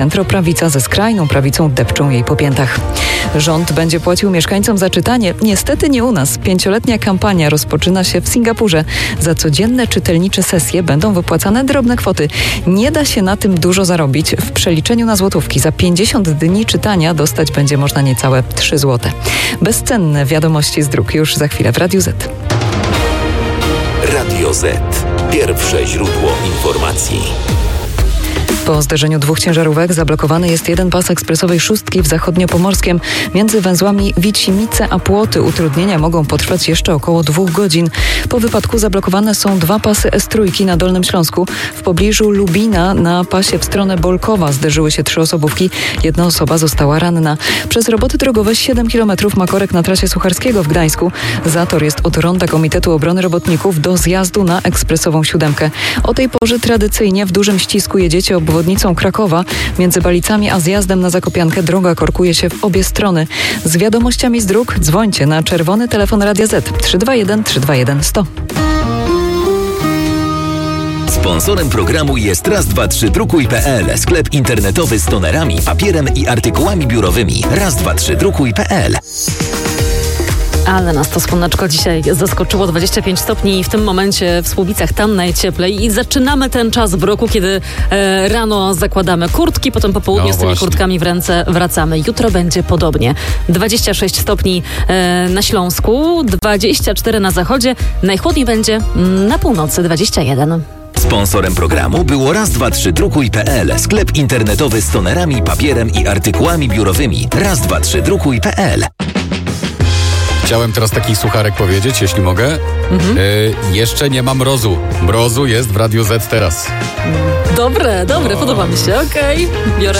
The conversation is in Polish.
Centroprawica ze skrajną prawicą depczą jej po piętach. Rząd będzie płacił mieszkańcom za czytanie. Niestety nie u nas. 5-letnia kampania rozpoczyna się w Singapurze. Za codzienne czytelnicze sesje będą wypłacane drobne kwoty. Nie da się na tym dużo zarobić. W przeliczeniu na złotówki za 50 dni czytania dostać będzie można niecałe 3 zł. Bezcenne wiadomości z dróg już za chwilę w Radiu Z. Radio Z. Pierwsze źródło informacji. Po zderzeniu 2 ciężarówek zablokowany jest jeden pas ekspresowej szóstki w zachodniopomorskiem między węzłami Wicimice a Płoty. Utrudnienia mogą potrwać jeszcze około 2 godzin. Po wypadku zablokowane są 2 pasy S3 na Dolnym Śląsku. W pobliżu Lubina na pasie w stronę Bolkowa zderzyły się 3 osobówki. 1 osoba została ranna. Przez roboty drogowe 7 km ma korek na trasie Sucharskiego w Gdańsku. Zator jest od ronda Komitetu Obrony Robotników do zjazdu na ekspresową 7. O tej porze tradycyjnie w dużym ścisku jedziecie obwodnicą Krakowa. Między Balicami a zjazdem na Zakopiankę droga korkuje się w obie strony. Z wiadomościami z dróg dzwońcie na czerwony telefon Radia Z 321 321 100. Sponsorem programu jest raz232.pl, sklep internetowy z tonerami, papierem i artykułami biurowymi. raz232.pl. Ale nas to słoneczko dzisiaj zaskoczyło. 25 stopni w tym momencie w Słubicach, tam najcieplej. I zaczynamy ten czas w roku, kiedy rano zakładamy kurtki, potem po południu z tymi kurtkami w ręce wracamy. Jutro będzie podobnie. 26 stopni na Śląsku, 24 na zachodzie. Najchłodniej będzie na północy, 21. Sponsorem programu było raz232.pl, sklep internetowy z tonerami, papierem i artykułami biurowymi. raz232.pl. Chciałem teraz taki sucharek powiedzieć, jeśli mogę. Jeszcze nie ma mrozu. Mrozu jest w Radiu Z teraz. Dobre, podoba mi się. Okej, biorę.